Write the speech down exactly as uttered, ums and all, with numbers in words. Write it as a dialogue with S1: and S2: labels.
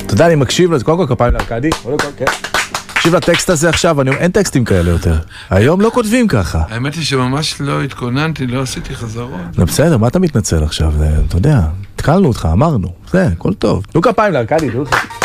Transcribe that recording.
S1: אתה יודע, אני מקשיב לזה, קודם כל כפיים לארקדי, תקשיב לטקסט הזה עכשיו, אין טקסטים כאלה יותר. היום לא כותבים ככה.
S2: האמת היא שממש לא התכוננתי, לא עשיתי חזרות.
S1: זה בסדר, מה אתה מתנצל עכשיו? אתה יודע, התקלנו אותך, אמרנו. זה, הכל טוב. נו כפיים לארקדי, תראו לך.